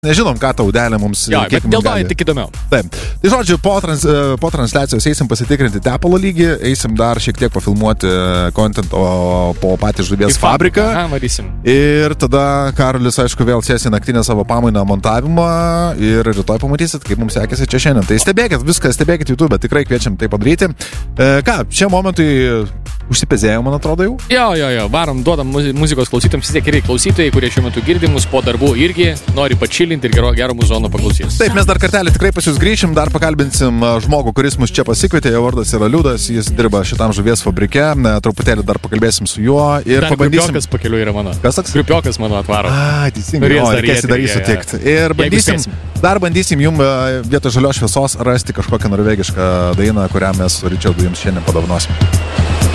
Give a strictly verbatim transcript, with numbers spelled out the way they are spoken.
Nežinom, ką ta audelė mums... Jo, bet dėl to tik įdomiau. Taip. Tai žodžiu, po, trans, po transliacijos eisim pasitikrinti tepalo lygį, eisim dar šiek tiek pafilmuoti kontento po patį žuvies fabriką. Aha, matysim. Ir tada Karolis, aišku, vėl sės į naktinę savo pamainą montavimą ir rytoj pamatysit, kaip mums sekėsi čia šiandien. Tai stebėkit viską, stebėkit YouTube, tikrai kviečiam tai padaryti. E, ką, šiam momentui užsipezėjau, man atrodo jau? Jo, jo, jo, varom, duodam muzikos klausytams, vis tiek ir klausytojai, kurie šiuo metu girdimus po darbų irgi nori pačilinti ir gero, gero muzono paklausys. Taip, mes dar kartelį tikrai pas jūs grįšim, dar pakalbinsim žmogų, kuris mus čia pasikvietė, jo vardas yra Liudas, jis dirba šitam žuvies fabrike, truputėlį dar pakalbėsim su juo ir dar pabandysim. Grupiokas pakeliu yra mano. Kas toks? Grupiokas mano atvaro. A, teisingai, o, reikės įdarys sutikti. Ir bandysim, dar bandysim jum vietoj žalios šviesos rasti kažkokią norvegišką dainą, kurią mes su Ričardu jums šiandien padovanosim.